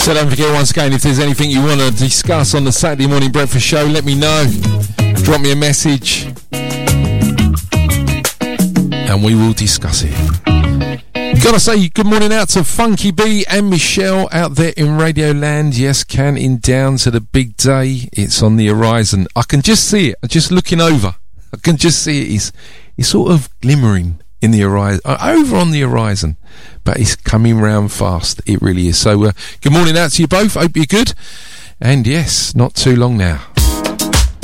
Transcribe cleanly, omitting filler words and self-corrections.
So don't forget, once again, if there's anything you want to discuss on the Saturday Morning Breakfast Show, let me know. Drop me a message and we will discuss it. Gotta say good morning out to Funky B and Michelle out there in Radio Land. Yes, counting down to the big day. It's on the horizon. I can just see it. Just looking over, I can just see it. It's sort of glimmering in the horizon, over on the horizon, but it's coming round fast. It really is. So good morning out to you both. Hope you're good. And yes, not too long now.